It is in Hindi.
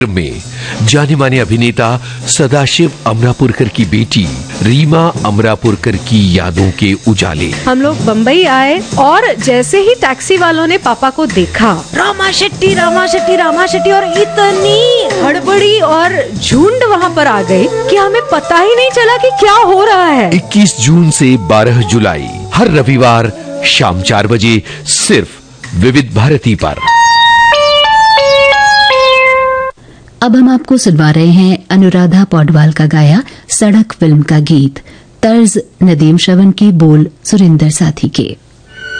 में जाने माने अभिनेता सदाशिव अमरापुरकर की बेटी रीमा अमरापुरकर की यादों के उजाले। हम लोग बम्बई आए और जैसे ही टैक्सी वालों ने पापा को देखा, रामा शेट्टी रामा शेट्टी रामा शेट्टी, और इतनी हड़बड़ी और झुंड वहाँ पर आ गई कि हमें पता ही नहीं चला कि क्या हो रहा है। 21 जून से 12 जुलाई हर रविवार शाम 4 बजे सिर्फ विविध भारती पर। अब हम आपको सुनवा रहे हैं अनुराधा पौडवाल का गाया सड़क फिल्म का गीत, तर्ज नदीम श्रवण की, बोल सुरिंदर साथी के।